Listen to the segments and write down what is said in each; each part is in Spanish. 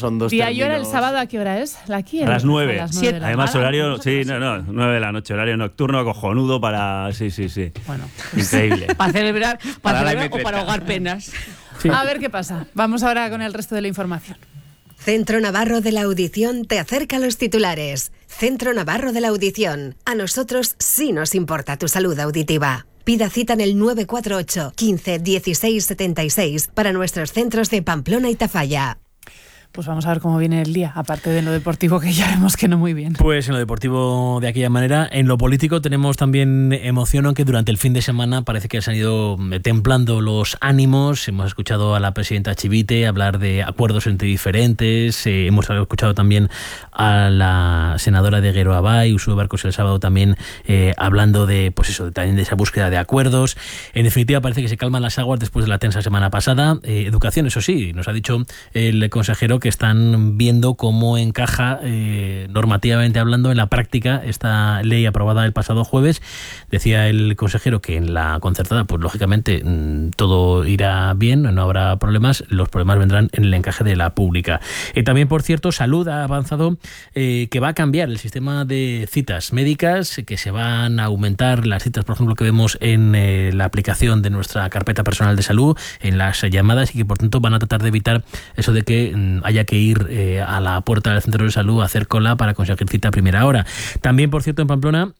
son dos Día términos. y hora, el sábado, ¿a qué hora es? A las 9. A las 9 de la Además, noche. horario, 9 de la noche, horario nocturno, cojonudo para... Sí. Bueno. Increíble. Para celebrar, Para la o para ahogar penas. Sí. A ver qué pasa. Vamos ahora con el resto de la información. Centro Navarro de la Audición te acerca a los titulares. Centro Navarro de la Audición. A nosotros sí nos importa tu salud auditiva. Pida cita en el 948 15 16 76 para nuestros centros de Pamplona y Tafalla. Pues vamos a ver cómo viene el día, aparte de lo deportivo, que ya vemos que no muy bien. Pues en lo deportivo de aquella manera. En lo político tenemos también emoción, aunque durante el fin de semana parece que se han ido templando los ánimos. Hemos escuchado a la presidenta Chivite hablar de acuerdos entre diferentes. Hemos escuchado también a la senadora de Guero Abay, Uxue Barcos, el sábado también hablando de, pues eso, también de esa búsqueda de acuerdos. En definitiva, parece que se calman las aguas después de la tensa semana pasada. Educación, eso sí, nos ha dicho el consejero que están viendo cómo encaja normativamente hablando en la práctica esta ley aprobada el pasado jueves. Decía el consejero que en la concertada, pues lógicamente todo irá bien, no habrá problemas, los problemas vendrán en el encaje de la pública. También, por cierto, Salud ha avanzado que va a cambiar el sistema de citas médicas, que se van a aumentar las citas, por ejemplo, que vemos en la aplicación de nuestra carpeta personal de salud, en las llamadas, y que por tanto van a tratar de evitar eso de que haya que ir a la puerta del centro de salud a hacer cola para conseguir cita a primera hora. También, por cierto, en Pamplona,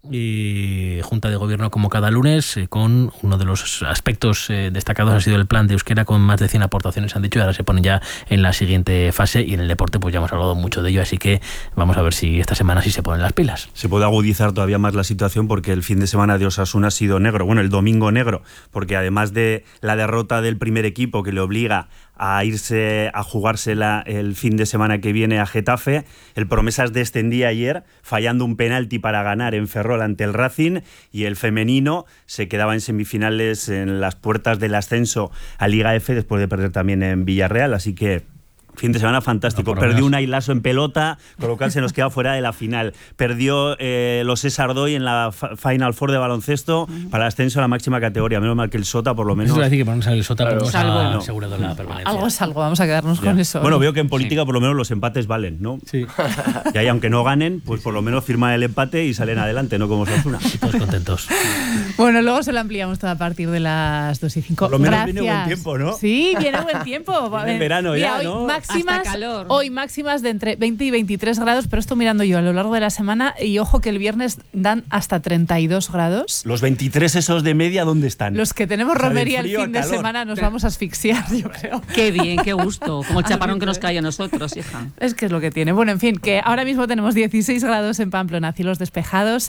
Junta de Gobierno como cada lunes, con uno de los aspectos destacados ha sido el plan de euskera, con más de 100 aportaciones, han dicho, y ahora se ponen ya en la siguiente fase. Y en el deporte pues ya hemos hablado mucho de ello, así que vamos a ver si esta semana sí se ponen las pilas. Se puede agudizar todavía más la situación porque el fin de semana de Osasuna ha sido negro, bueno, el domingo negro, porque además de la derrota del primer equipo que le obliga a irse a jugarse el fin de semana que viene a Getafe, el Promesas descendía ayer fallando un penalti para ganar en Ferrol ante el Racing, y el femenino se quedaba en semifinales en las puertas del ascenso a Liga F después de perder también en Villarreal, así que fin de semana fantástico. Perdió un Ailaso en pelota, con lo cual se nos queda fuera de la final. Perdió los César Doy en la Final Four de baloncesto para el ascenso a la máxima categoría. Menos mal que el Sota, por lo menos. Eso es decir, que para no salir el Sota, pero salvo. asegurado la permanencia. Algo es algo, vamos a quedarnos con eso. Bueno, veo que en política por lo menos los empates valen, ¿no? Sí. Y ahí, aunque no ganen, pues por lo menos firman el empate y salen adelante, no como Osasuna. Todos contentos. Bueno, luego se lo ampliamos todo a partir de las 2:05. Por lo menos Gracias. viene buen tiempo, ¿no? Sí, viene buen tiempo. Viene el verano. Mira, ya, ¿no? Máximas, calor. Hoy máximas de entre 20 y 23 grados, pero esto mirando yo a lo largo de la semana, y ojo que el viernes dan hasta 32 grados. Los 23 esos de media, ¿dónde están? Los que tenemos O sea, del romería el frío a fin de calor. semana nos vamos a asfixiar, yo creo. Qué bien, qué gusto. Como el chaparrón que nos cae a nosotros, hija. Es que es lo que tiene. Bueno, en fin, que ahora mismo tenemos 16 grados en Pamplona, cielos despejados,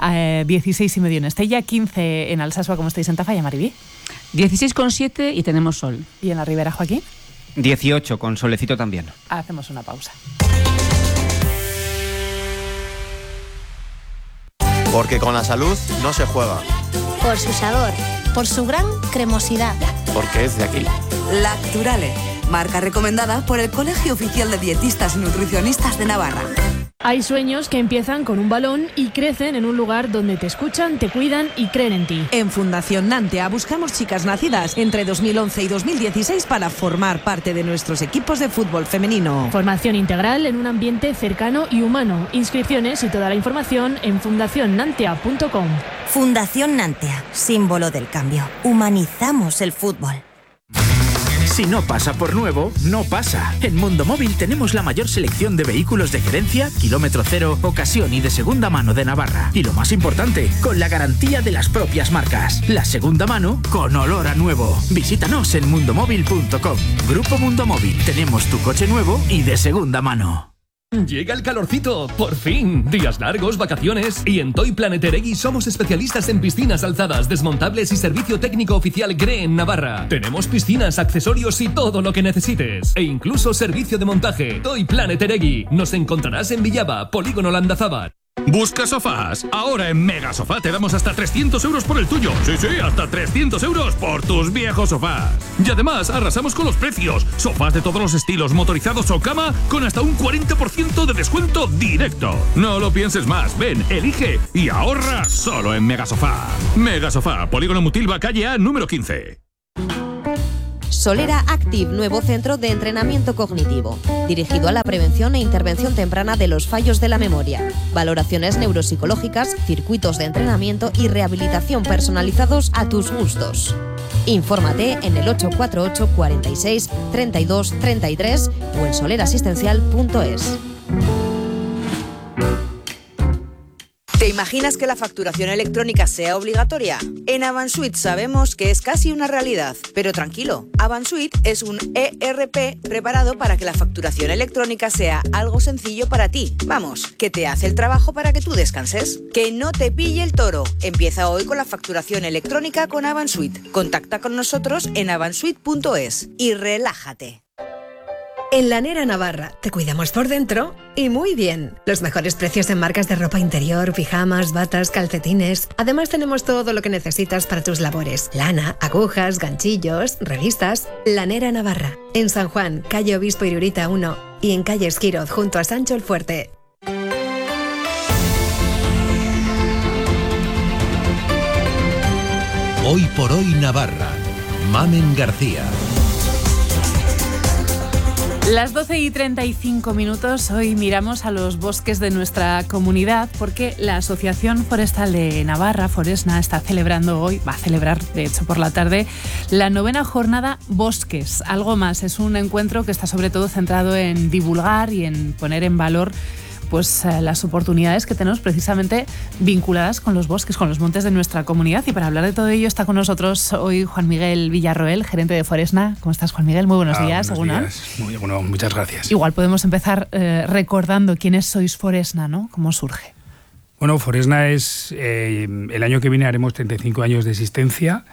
16,5 en Estella, 15 en Alsasua, como estáis en Tafalla, Maribí. 16,7 y tenemos sol. ¿Y en la Ribera, Joaquín? 18, con solecito también. Hacemos una pausa. Porque con la salud no se juega. Por su sabor, por su gran cremosidad. Porque es de aquí. Lacturale, marca recomendada por el Colegio Oficial de Dietistas y Nutricionistas de Navarra. Hay sueños que empiezan con un balón y crecen en un lugar donde te escuchan, te cuidan y creen en ti. En Fundación Nantea buscamos chicas nacidas entre 2011 y 2016 para formar parte de nuestros equipos de fútbol femenino. Formación integral en un ambiente cercano y humano. Inscripciones y toda la información en fundacionnantea.com. Fundación Nantea, símbolo del cambio. Humanizamos el fútbol. Si no pasa por nuevo, no pasa. En Mundo Móvil tenemos la mayor selección de vehículos de gerencia, kilómetro cero, ocasión y de segunda mano de Navarra. Y lo más importante, con la garantía de las propias marcas. La segunda mano con olor a nuevo. Visítanos en mundomóvil.com. Grupo Mundo Móvil. Tenemos tu coche nuevo y de segunda mano. Llega el calorcito, por fin. Días largos, vacaciones. Y en Toy Planet Eregui somos especialistas en piscinas alzadas, desmontables y servicio técnico oficial GRE en Navarra. Tenemos piscinas, accesorios y todo lo que necesites. E incluso servicio de montaje. Toy Planet Eregui. Nos encontrarás en Villaba, Polígono Landazábal. ¿Buscas sofás? Ahora en Mega Sofá te damos hasta 300 euros por el tuyo. Sí, hasta 300 euros por tus viejos sofás. Y además arrasamos con los precios. Sofás de todos los estilos, motorizados o cama, con hasta un 40% de descuento directo. No lo pienses más. Ven, elige y ahorra solo en Mega Sofá. Mega Sofá, Polígono Mutilva, calle A, número 15. Solera Active, nuevo centro de entrenamiento cognitivo, dirigido a la prevención e intervención temprana de los fallos de la memoria, valoraciones neuropsicológicas, circuitos de entrenamiento y rehabilitación personalizados a tus gustos. Infórmate en el 848 46 32 33 o en solerasistencial.es. ¿Te imaginas que la facturación electrónica sea obligatoria? En Avansuit sabemos que es casi una realidad, pero tranquilo, Avansuit es un ERP preparado para que la facturación electrónica sea algo sencillo para ti. Vamos, que te hace el trabajo para que tú descanses. Que no te pille el toro. Empieza hoy con la facturación electrónica con Avansuit. Contacta con nosotros en avansuit.es y relájate. En Lanera Navarra te cuidamos por dentro y muy bien. Los mejores precios en marcas de ropa interior, pijamas, batas, calcetines. Además tenemos todo lo que necesitas para tus labores. Lana, agujas, ganchillos, revistas. Lanera Navarra. En San Juan, calle Obispo Irurita 1 y en calle Esquiroz junto a Sancho el Fuerte. Hoy por hoy Navarra. Mamen García. Las 12:35, hoy miramos a los bosques de nuestra comunidad porque la Asociación Forestal de Navarra, Foresna, está celebrando hoy, va a celebrar de hecho por la tarde, la 9ª jornada Bosques. Algo más, es un encuentro que está sobre todo centrado en divulgar y en poner en valor pues las oportunidades que tenemos precisamente vinculadas con los bosques, con los montes de nuestra comunidad. Y para hablar de todo ello está con nosotros hoy Juan Miguel Villarroel, gerente de Foresna. ¿Cómo estás, Juan Miguel? Muy buenos días. Buenos días. Muy bueno, muchas gracias. Igual podemos empezar recordando quiénes sois Foresna, ¿no? ¿Cómo surge? Bueno, Foresna es, el año que viene haremos 35 años de existencia.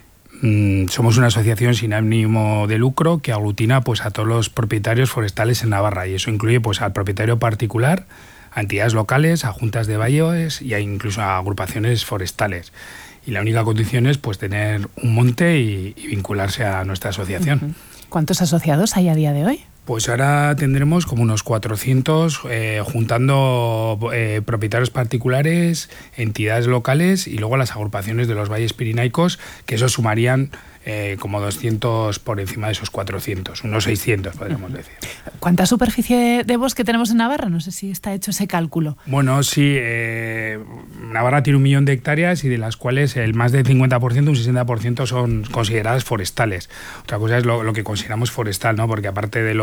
Somos una asociación sin ánimo de lucro que aglutina pues, a todos los propietarios forestales en Navarra, y eso incluye pues, al propietario particular, a entidades locales, a juntas de valles y incluso a agrupaciones forestales. Y la única condición es pues, tener un monte y vincularse a nuestra asociación. ¿Cuántos asociados hay a día de hoy? Pues ahora tendremos como unos 400 juntando propietarios particulares, entidades locales y luego las agrupaciones de los valles pirenaicos, que eso sumarían como 200 por encima de esos 400, unos 600 podríamos decir. ¿Cuánta superficie de bosque tenemos en Navarra? No sé si está hecho ese cálculo. Bueno, sí, Navarra tiene 1 millón de hectáreas y de las cuales el más del 50%, un 60% son consideradas forestales. Otra cosa es lo que consideramos forestal, ¿no? Porque aparte de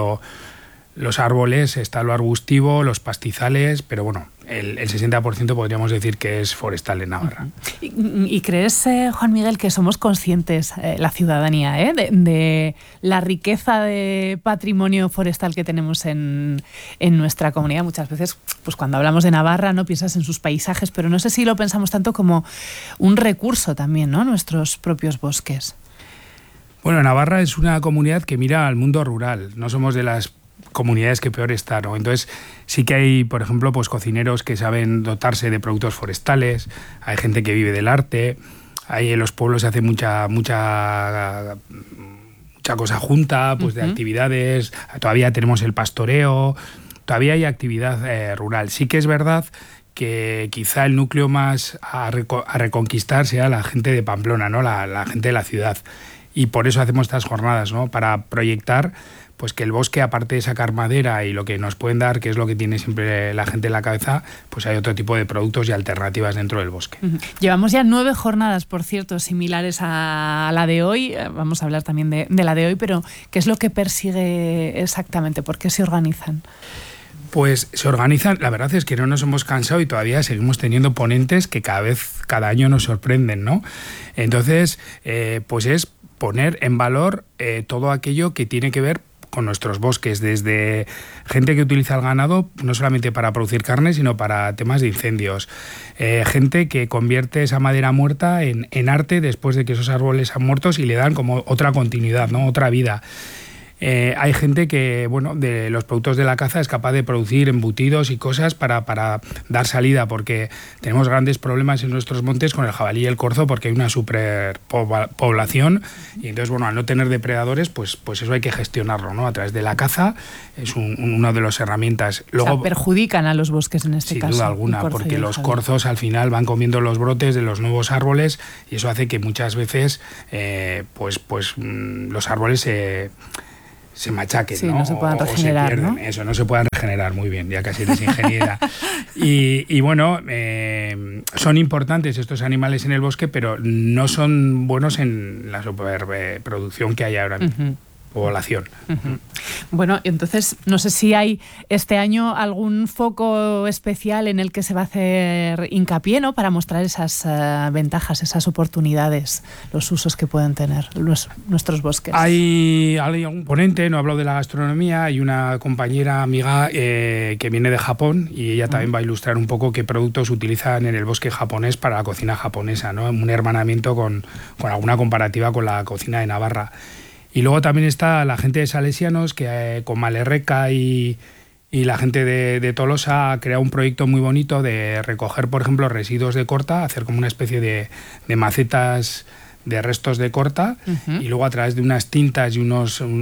los árboles está lo arbustivo, los pastizales, pero bueno, el 60% podríamos decir que es forestal en Navarra. ¿Y crees, Juan Miguel, que somos conscientes, la ciudadanía, de la riqueza de patrimonio forestal que tenemos en nuestra comunidad? Muchas veces, pues cuando hablamos de Navarra, no piensas en sus paisajes, pero no sé si lo pensamos tanto como un recurso también, ¿no? Nuestros propios bosques. Bueno, Navarra es una comunidad que mira al mundo rural. No somos de las comunidades que peor está, ¿no? Entonces sí que hay, por ejemplo, pues cocineros que saben dotarse de productos forestales, hay gente que vive del arte, ahí en los pueblos se hace mucha cosa junta, pues de actividades, todavía tenemos el pastoreo, todavía hay actividad rural. Sí que es verdad que quizá el núcleo más a reconquistar sea la gente de Pamplona, ¿no? La gente de la ciudad. Y por eso hacemos estas jornadas, ¿no? Para proyectar pues que el bosque, aparte de sacar madera y lo que nos pueden dar, que es lo que tiene siempre la gente en la cabeza, pues hay otro tipo de productos y alternativas dentro del bosque. Llevamos ya 9 jornadas, por cierto, similares a la de hoy. Vamos a hablar también de la de hoy, pero ¿qué es lo que persigue exactamente? ¿Por qué se organizan? Pues se organizan, la verdad es que no nos hemos cansado y todavía seguimos teniendo ponentes que cada año nos sorprenden, ¿no? Entonces, pues es poner en valor todo aquello que tiene que ver con nuestros bosques, desde gente que utiliza el ganado no solamente para producir carne, sino para temas de incendios, gente que convierte esa madera muerta en arte después de que esos árboles han muerto y le dan como otra continuidad, ¿no? Otra vida. hay gente que, bueno, de los productos de la caza es capaz de producir embutidos y cosas para dar salida, porque tenemos grandes problemas en nuestros montes con el jabalí y el corzo, porque hay una superpoblación y entonces, bueno, al no tener depredadores, pues eso hay que gestionarlo, ¿no? A través de la caza es una de las herramientas. Luego, o sea, perjudican a los bosques en este caso. Sin duda alguna, porque los corzos al final van comiendo los brotes de los nuevos árboles y eso hace que muchas veces los árboles se machaquen, sí, ¿no? No se puedan regenerar, se pierden, ¿no? Eso, no se puedan regenerar, muy bien, ya casi eres ingeniera. y bueno, son importantes estos animales en el bosque, pero no son buenos en la superproducción que hay ahora mismo. Población. Bueno, entonces no sé si hay este año algún foco especial en el que se va a hacer hincapié, ¿no? Para mostrar esas ventajas, esas oportunidades, los usos que pueden tener nuestros bosques. Hay un ponente, no hablo de la gastronomía, hay una compañera amiga que viene de Japón y ella también va a ilustrar un poco qué productos utilizan en el bosque japonés para la cocina japonesa, ¿no? Un hermanamiento con alguna comparativa con la cocina de Navarra. Y luego también está la gente de Salesianos, que con Malerreca y la gente de Tolosa ha creado un proyecto muy bonito de recoger, por ejemplo, residuos de corta, hacer como una especie de macetas de restos de corta y luego a través de unas tintas y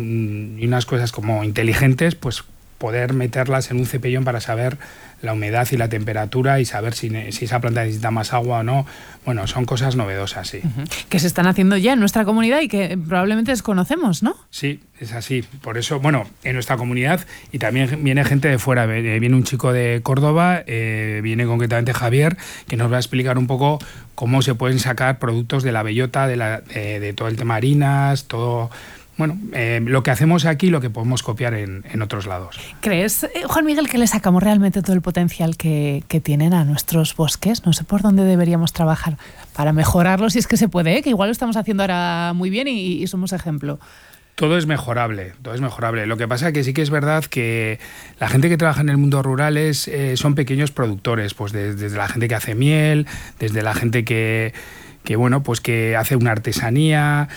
unas cosas como inteligentes, pues poder meterlas en un cepellón para saber la humedad y la temperatura y saber si esa planta necesita más agua o no. Bueno, son cosas novedosas, sí. Que se están haciendo ya en nuestra comunidad y que probablemente desconocemos, ¿no? Sí, es así. Por eso, bueno, en nuestra comunidad y también viene gente de fuera. Viene un chico de Córdoba, viene concretamente Javier, que nos va a explicar un poco cómo se pueden sacar productos de la bellota, de todo el tema harinas, todo... Bueno, lo que hacemos aquí, lo que podemos copiar en otros lados. ¿Crees, Juan Miguel, que le sacamos realmente todo el potencial que tienen a nuestros bosques? No sé por dónde deberíamos trabajar para mejorarlo, si es que se puede, que igual lo estamos haciendo ahora muy bien y somos ejemplo. Todo es mejorable, todo es mejorable. Lo que pasa es que sí que es verdad que la gente que trabaja en el mundo rural son pequeños productores, pues desde la gente que hace miel, desde la gente que bueno, pues que hace una artesanía.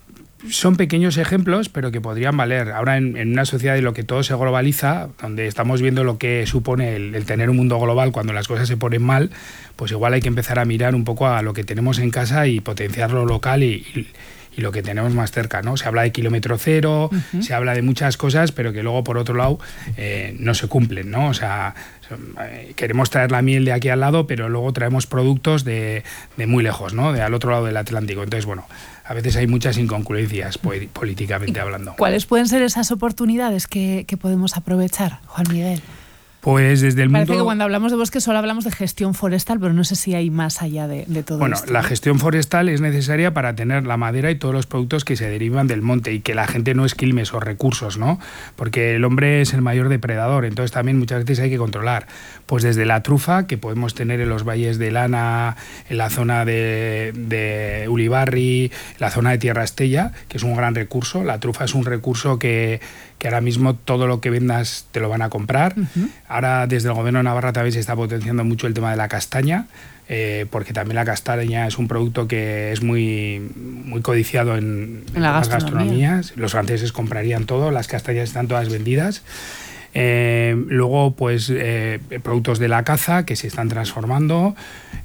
Son pequeños ejemplos, pero que podrían valer. Ahora en una sociedad en la que todo se globaliza, donde estamos viendo lo que supone el tener un mundo global cuando las cosas se ponen mal, pues igual hay que empezar a mirar un poco a lo que tenemos en casa y potenciar lo local y lo que tenemos más cerca, ¿no? Se habla de kilómetro cero, se habla de muchas cosas, pero que luego, por otro lado, no se cumplen, ¿no? O sea, queremos traer la miel de aquí al lado, pero luego traemos productos de muy lejos, ¿no? De al otro lado del Atlántico. Entonces, bueno, a veces hay muchas incongruencias políticamente hablando. ¿Cuáles pueden ser esas oportunidades que podemos aprovechar, Juan Miguel? Pues desde el Parece mundo... que cuando hablamos de bosque solo hablamos de gestión forestal, pero no sé si hay más allá de todo esto. Bueno, la gestión forestal es necesaria para tener la madera y todos los productos que se derivan del monte y que la gente no esquilme esos recursos, ¿no? Porque el hombre es el mayor depredador, entonces también muchas veces hay que controlar. Pues desde la trufa, que podemos tener en los valles de Lana, en la zona de Ulibarri, la zona de Tierra Estella, que es un gran recurso. La trufa es un recurso que ahora mismo todo lo que vendas te lo van a comprar. Ahora desde el gobierno de Navarra también se está potenciando mucho el tema de la castaña, porque también la castaña es un producto que es muy, muy codiciado en las gastronomías. Los franceses comprarían todo, las castañas están todas vendidas. Luego, pues, productos de la caza que se están transformando.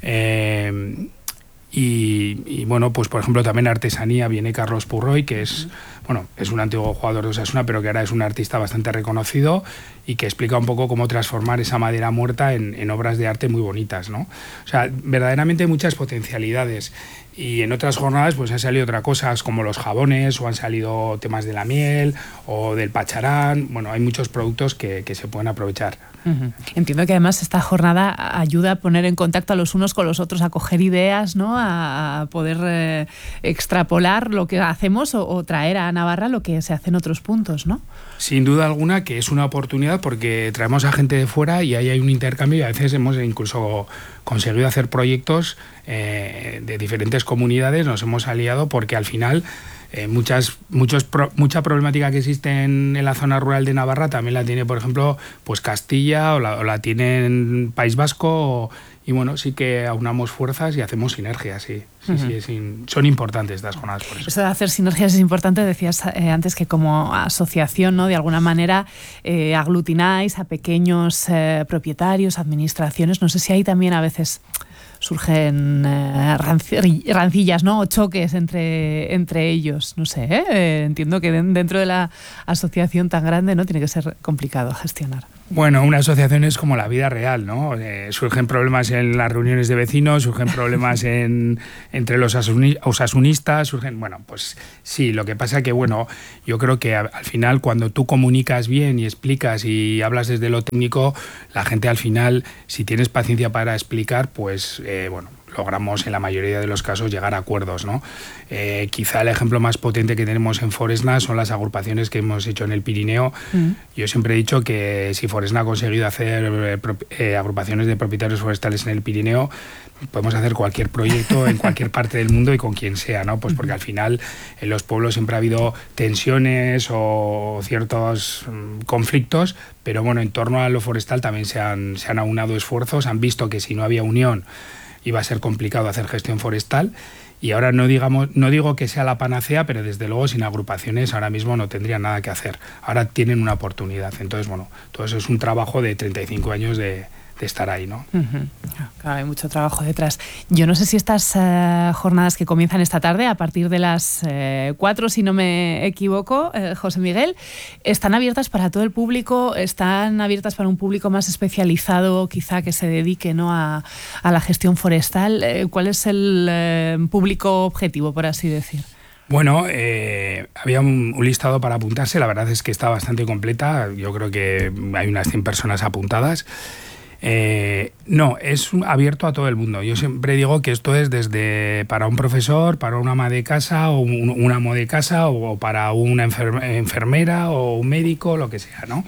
Y bueno, pues por ejemplo también artesanía, viene Carlos Purroy, que es un antiguo jugador de Osasuna, pero que ahora es un artista bastante reconocido y que explica un poco cómo transformar esa madera muerta en obras de arte muy bonitas, ¿no? O sea, verdaderamente hay muchas potencialidades. Y en otras jornadas pues han salido otras cosas como los jabones, o han salido temas de la miel o del pacharán. Bueno, hay muchos productos que se pueden aprovechar. Entiendo que además esta jornada ayuda a poner en contacto a los unos con los otros, a coger ideas, ¿no? A poder extrapolar lo que hacemos o traer a Navarra lo que se hace en otros puntos, ¿no? Sin duda alguna que es una oportunidad, porque traemos a gente de fuera y ahí hay un intercambio y a veces hemos incluso conseguido hacer proyectos de diferentes comunidades, nos hemos aliado porque al final Mucha problemática que existe en la zona rural de Navarra también la tiene, por ejemplo, pues Castilla o la tiene en País Vasco. Y bueno, sí que aunamos fuerzas y hacemos sinergias, sí. Son importantes estas jornadas por eso. Eso de hacer sinergias es importante. Decías antes que como asociación, ¿no?, de alguna manera aglutináis a pequeños propietarios, administraciones. No sé si hay también a veces surgen rancillas, ¿no?, o choques entre ellos. No sé, entiendo que dentro de la asociación tan grande, ¿no?, tiene que ser complicado gestionar. Bueno, una asociación es como la vida real, ¿no? Surgen problemas en las reuniones de vecinos, surgen problemas entre los osasunistas, bueno, pues sí, lo que pasa que, bueno, yo creo que al final cuando tú comunicas bien y explicas y hablas desde lo técnico, la gente al final, si tienes paciencia para explicar, pues, bueno, logramos en la mayoría de los casos llegar a acuerdos, ¿no? Quizá el ejemplo más potente que tenemos en Foresna son las agrupaciones que hemos hecho en el Pirineo. Yo siempre he dicho que si Foresna ha conseguido hacer agrupaciones de propietarios forestales en el Pirineo, podemos hacer cualquier proyecto en cualquier parte del mundo y con quien sea, ¿no? Pues porque al final en los pueblos siempre ha habido tensiones o ciertos conflictos, pero bueno, en torno a lo forestal también se han aunado esfuerzos, han visto que si no había unión iba a ser complicado hacer gestión forestal, y ahora no digo que sea la panacea, pero desde luego sin agrupaciones ahora mismo no tendrían nada que hacer. Ahora tienen una oportunidad. Entonces, bueno, todo eso es un trabajo de 35 años de estar ahí, ¿no? Claro, hay mucho trabajo detrás. Yo no sé si estas jornadas que comienzan esta tarde, a partir de las 4, si no me equivoco, José Miguel, ¿están abiertas para todo el público? ¿Están abiertas para un público más especializado, quizá que se dedique, ¿no?, a la gestión forestal? ¿Cuál es el público objetivo, por así decir? Bueno, había un listado para apuntarse. La verdad es que está bastante completa. Yo creo que hay unas 100 personas apuntadas. No, es abierto a todo el mundo. Yo siempre digo que esto es desde para un profesor, para una ama de casa o un amo de casa, o para una enfermera o un médico, lo que sea, ¿no?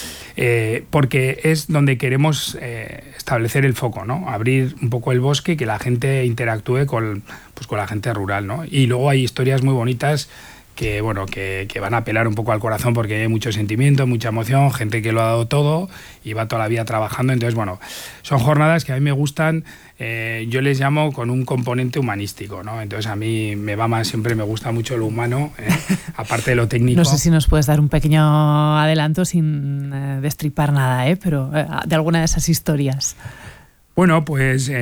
Porque es donde queremos establecer el foco, ¿no? Abrir un poco el bosque, que la gente interactúe con la gente rural, ¿no? Y luego hay historias muy bonitas que, bueno, que van a apelar un poco al corazón, porque hay mucho sentimiento, mucha emoción, gente que lo ha dado todo y va toda la vida trabajando. Entonces, bueno, son jornadas que a mí me gustan, yo les llamo con un componente humanístico, ¿no? Entonces a mí siempre me gusta mucho lo humano, aparte de lo técnico. No sé si nos puedes dar un pequeño adelanto sin destripar nada, pero de alguna de esas historias. Bueno, pues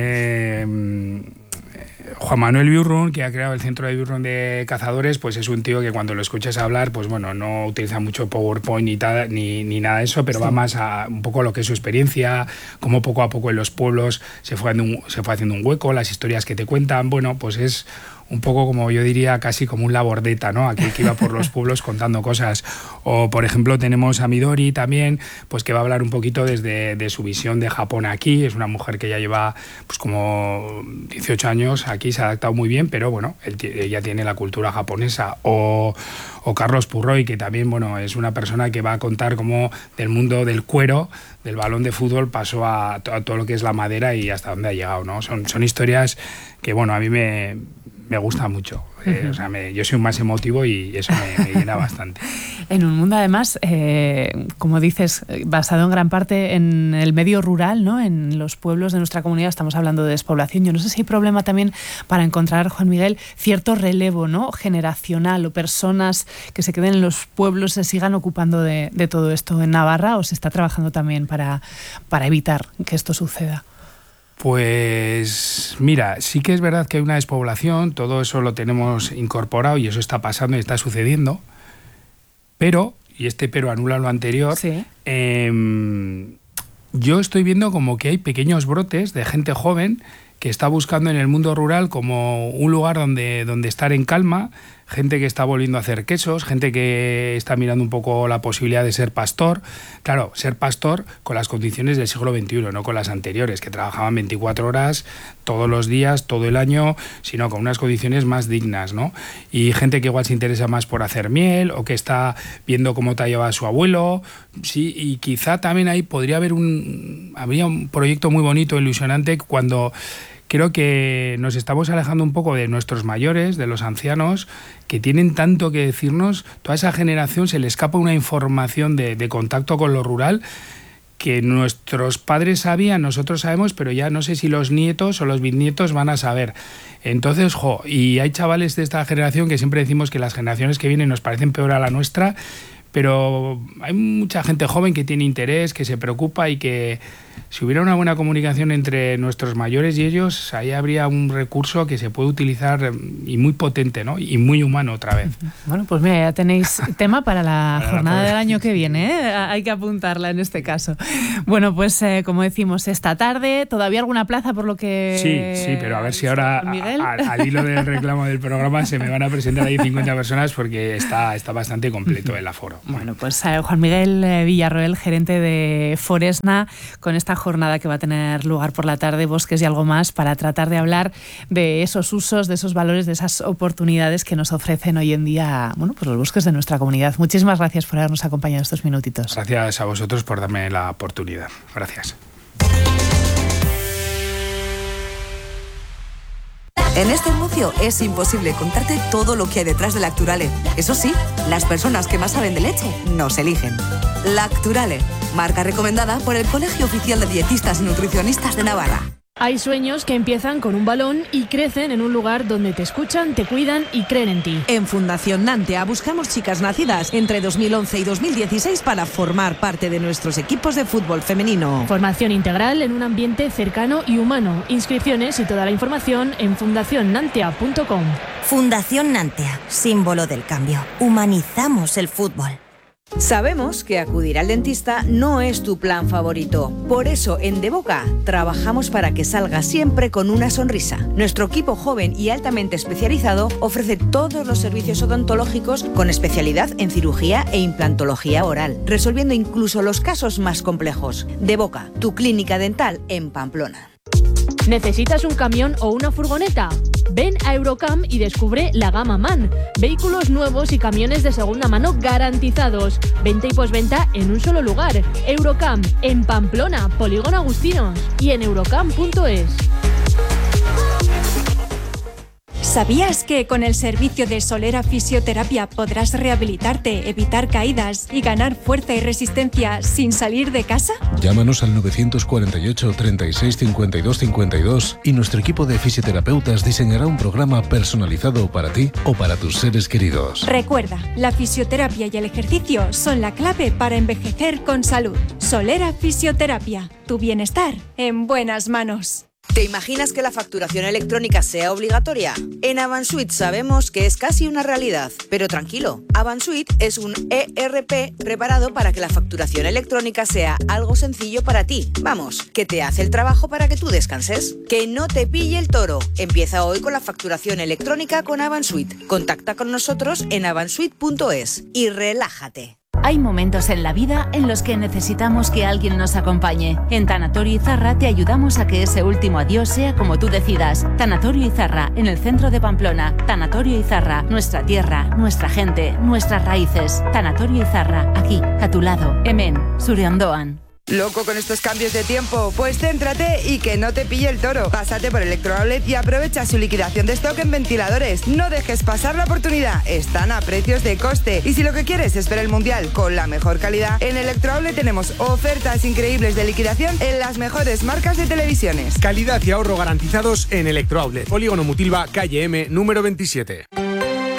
Juan Manuel Biurrun, que ha creado el Centro de Biurrun de Cazadores, pues es un tío que cuando lo escuchas hablar, pues bueno, no utiliza mucho PowerPoint ni nada de eso, pero sí, va más a un poco lo que es su experiencia, cómo poco a poco en los pueblos se fue haciendo un hueco, las historias que te cuentan. Bueno, pues es un poco, como yo diría, casi como un labordeta, ¿no? Aquel que iba por los pueblos contando cosas. O, por ejemplo, tenemos a Midori también, pues que va a hablar un poquito de su visión de Japón aquí. Es una mujer que ya lleva pues como 18 años aquí, se ha adaptado muy bien, pero bueno, ella tiene la cultura japonesa. O Carlos Purroy, que también, bueno, es una persona que va a contar cómo del mundo del cuero, del balón de fútbol, pasó a todo lo que es la madera y hasta dónde ha llegado, ¿no? Son historias que, bueno, a mí me gusta mucho. O sea, yo soy un más emotivo y eso me llena bastante. En un mundo, además, como dices, basado en gran parte en el medio rural, ¿no? En los pueblos de nuestra comunidad, estamos hablando de despoblación. Yo no sé si hay problema también para encontrar, Juan Miguel, cierto relevo, ¿no?, generacional, o personas que se queden en los pueblos, se sigan ocupando de todo esto en Navarra, o se está trabajando también para evitar que esto suceda. Pues mira, sí que es verdad que hay una despoblación, todo eso lo tenemos incorporado y eso está pasando y está sucediendo, pero, y este pero anula lo anterior, sí, yo estoy viendo como que hay pequeños brotes de gente joven que está buscando en el mundo rural como un lugar donde estar en calma, gente que está volviendo a hacer quesos, gente que está mirando un poco la posibilidad de ser pastor. Claro, ser pastor con las condiciones del siglo XXI, no con las anteriores, que trabajaban 24 horas todos los días, todo el año, sino con unas condiciones más dignas, ¿no? Y gente que igual se interesa más por hacer miel, o que está viendo cómo tallaba a su abuelo. Sí, y quizá también ahí podría haber habría un proyecto muy bonito, ilusionante, creo que nos estamos alejando un poco de nuestros mayores, de los ancianos, que tienen tanto que decirnos. Toda esa generación se le escapa una información de contacto con lo rural que nuestros padres sabían, nosotros sabemos, pero ya no sé si los nietos o los bisnietos van a saber. Entonces, y hay chavales de esta generación que siempre decimos que las generaciones que vienen nos parecen peor a la nuestra, pero hay mucha gente joven que tiene interés, que se preocupa y que si hubiera una buena comunicación entre nuestros mayores y ellos, ahí habría un recurso que se puede utilizar y muy potente, ¿no? Y muy humano otra vez. Bueno, pues mira, ya tenéis tema para la jornada del año que viene, ¿eh? Hay que apuntarla en este caso. Bueno, pues como decimos, esta tarde, ¿todavía alguna plaza por lo que...? Sí, pero a ver si ahora, al hilo del reclamo del programa, se me van a presentar ahí 50 personas porque está bastante completo el aforo. Bueno, pues Juan Miguel Villarroel, gerente de Foresna, con esta jornada que va a tener lugar por la tarde, Bosques y algo más, para tratar de hablar de esos usos, de esos valores, de esas oportunidades que nos ofrecen hoy en día, bueno, pues los bosques de nuestra comunidad. Muchísimas gracias por habernos acompañado estos minutitos. Gracias a vosotros por darme la oportunidad. Gracias. En este anuncio es imposible contarte todo lo que hay detrás de Lacturale. Eso sí, las personas que más saben de leche nos eligen. Lacturale, marca recomendada por el Colegio Oficial de Dietistas y Nutricionistas de Navarra. Hay sueños que empiezan con un balón y crecen en un lugar donde te escuchan, te cuidan y creen en ti. En Fundación Nantea buscamos chicas nacidas entre 2011 y 2016 para formar parte de nuestros equipos de fútbol femenino. Formación integral en un ambiente cercano y humano. Inscripciones y toda la información en fundacionnantea.com. Fundación Nantea, símbolo del cambio. Humanizamos el fútbol. Sabemos que acudir al dentista no es tu plan favorito. Por eso, en De Boca, trabajamos para que salgas siempre con una sonrisa. Nuestro equipo joven y altamente especializado ofrece todos los servicios odontológicos con especialidad en cirugía e implantología oral, resolviendo incluso los casos más complejos. De Boca, tu clínica dental en Pamplona. ¿Necesitas un camión o una furgoneta? Ven a Eurocam y descubre la gama MAN. Vehículos nuevos y camiones de segunda mano garantizados. Venta y posventa en un solo lugar. Eurocam, en Pamplona, Polígono Agustinos. Y en eurocam.es. ¿Sabías que con el servicio de Solera Fisioterapia podrás rehabilitarte, evitar caídas y ganar fuerza y resistencia sin salir de casa? Llámanos al 948 36 52 52 y nuestro equipo de fisioterapeutas diseñará un programa personalizado para ti o para tus seres queridos. Recuerda, la fisioterapia y el ejercicio son la clave para envejecer con salud. Solera Fisioterapia, tu bienestar en buenas manos. ¿Te imaginas que la facturación electrónica sea obligatoria? En Avansuit sabemos que es casi una realidad, pero tranquilo, Avansuit es un ERP preparado para que la facturación electrónica sea algo sencillo para ti. Vamos, que te hace el trabajo para que tú descanses. Que no te pille el toro. Empieza hoy con la facturación electrónica con Avansuit. Contacta con nosotros en avansuit.es y relájate. Hay momentos en la vida en los que necesitamos que alguien nos acompañe. En Tanatorio Izarra te ayudamos a que ese último adiós sea como tú decidas. Tanatorio Izarra, en el centro de Pamplona. Tanatorio Izarra, nuestra tierra, nuestra gente, nuestras raíces. Tanatorio Izarra, aquí, a tu lado. Hemen, Suriondoan. ¿Loco con estos cambios de tiempo? Pues céntrate y que no te pille el toro. Pásate por Electrooutlet y aprovecha su liquidación de stock en ventiladores. No dejes pasar la oportunidad. Están a precios de coste. Y si lo que quieres es ver el Mundial con la mejor calidad, en Electrooutlet tenemos ofertas increíbles de liquidación en las mejores marcas de televisiones. Calidad y ahorro garantizados en Electrooutlet. Polígono Mutilva, calle M, número 27.